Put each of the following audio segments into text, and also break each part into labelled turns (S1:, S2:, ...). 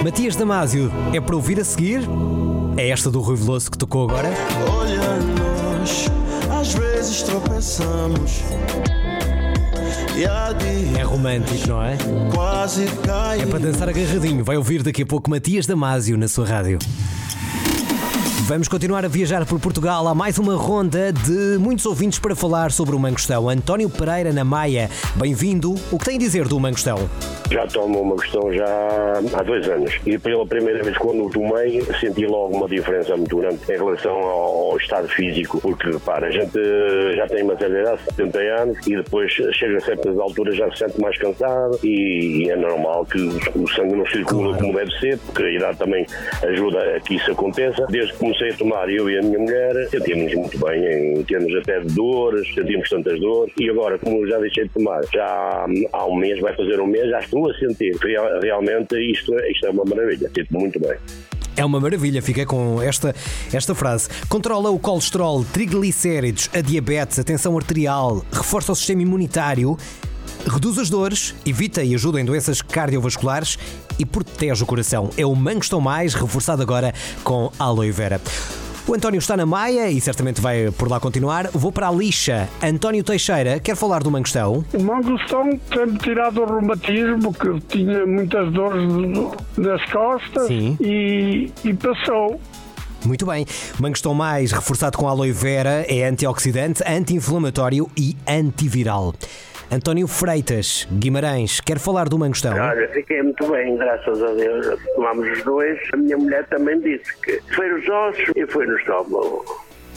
S1: Matias Damasio é para ouvir a seguir? É esta do Rui Veloso que tocou agora?
S2: Olha-nos, às vezes tropeçamos.
S1: É romântico, não é?
S2: Quase cai.
S1: É para dançar agarradinho. Vai ouvir daqui a pouco Matias Damasio na sua rádio. Vamos continuar a viajar por Portugal. Há mais uma ronda de muitos ouvintes para falar sobre o mangostão. António Pereira na Maia, bem-vindo. O que tem a dizer do mangostão?
S3: Já tomo o mangostão já há 2 anos e pela primeira vez quando o tomei senti logo uma diferença muito grande em relação ao estado físico, porque repara, a gente já tem uma certa idade, 70 anos, e depois chega a certas alturas já se sente mais cansado e é normal que o sangue não circula como deve ser, porque a idade também ajuda a que isso aconteça. Desde que comecei a tomar, eu e a minha mulher sentimos muito bem, em termos até de dores, sentimos tantas dores, e agora como já deixei de tomar, já há um mês, vai fazer um mês, já estou a sentir realmente isto é uma maravilha, sinto muito bem.
S1: É uma maravilha, fiquei com esta frase. Controla o colesterol, triglicéridos, a diabetes, a tensão arterial, reforça o sistema imunitário, reduz as dores, evita e ajuda em doenças cardiovasculares e protege o coração. É o Mangostão Mais, reforçado agora com aloe vera. O António está na Maia e certamente vai por lá continuar. Vou para a Lixa. António Teixeira, quer falar do mangostão?
S4: O mangostão tem-me tirado o reumatismo, que eu tinha muitas dores nas costas.
S1: Sim.
S4: E passou.
S1: Muito bem. Mangostão Mais, reforçado com aloe vera, é antioxidante, anti-inflamatório e antiviral. António Freitas, Guimarães, quer falar do mangostão?
S5: Olha, fiquei muito bem, graças a Deus. Tomámos os dois. A minha mulher também disse que foi nos ossos e foi no estômago.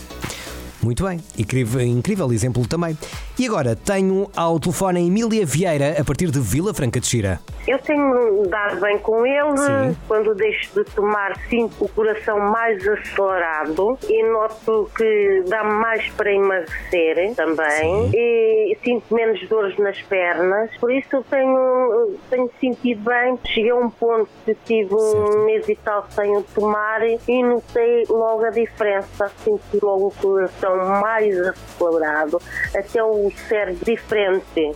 S1: Muito bem, incrível exemplo também. E agora tenho ao telefone a Emília Vieira, a partir de Vila Franca de Xira.
S6: Eu tenho dado bem com ele.
S1: Sim.
S6: Quando deixo de tomar, sinto o coração mais acelerado e noto que dá-me mais para emagrecer também.
S1: Sim.
S6: E sinto menos dores nas pernas. Por isso eu tenho sentido bem. Cheguei a um ponto que tive um mês e tal sem o tomar e notei logo a diferença. Senti logo o coração mais acelerado, até o cérebro diferente.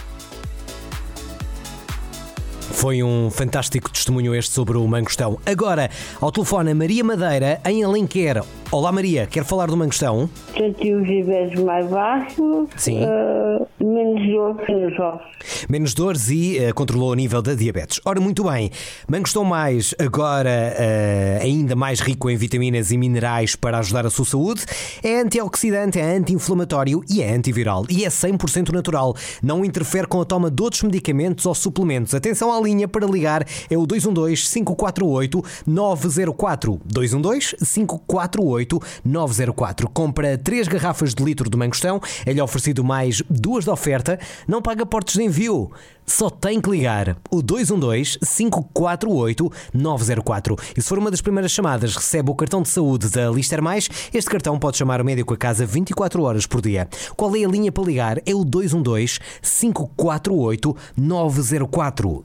S1: Foi um fantástico testemunho este sobre o mangostão. Agora, ao telefone, a Maria Madeira, em Alenquer. Olá Maria, quer falar do mangostão?
S7: Senti os níveis mais baixos,
S1: Sim.
S7: Menos dores nos ossos.
S1: Menos dores e controlou o nível da diabetes. Ora, muito bem, Mangostão Mais, agora ainda mais rico em vitaminas e minerais para ajudar a sua saúde. É antioxidante, é anti-inflamatório e é antiviral. E é 100% natural. Não interfere com a toma de outros medicamentos ou suplementos. Atenção à linha para ligar, é o 212-548-904. 212-548-904. Compra 3 garrafas de litro de mangostão, é-lhe oferecido mais 2 de oferta, não paga portos de envio. Só tem que ligar o 212-548-904. E se for uma das primeiras chamadas, recebe o cartão de saúde da Lister Mais. Este cartão pode chamar o médico a casa 24 horas por dia. Qual é a linha para ligar? É o 212-548-904.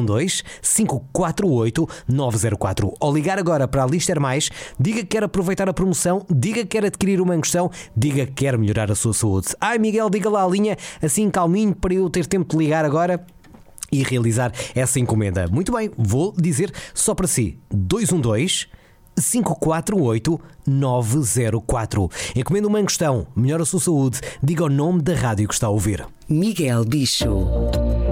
S1: 212-548-904. Ao ligar agora para a Lister Mais, diga que quer aproveitar a promoção, diga que quer adquirir o mangostão, diga que quer melhorar a sua saúde. Ai Miguel, diga lá a linha, assim calminho, para eu ter tempo de ligar agora e realizar essa encomenda. Muito bem, vou dizer só para si: 212-548-904. Encomenda o mangostão, melhora a sua saúde, diga o nome da rádio que está a ouvir.
S8: Miguel Bicho.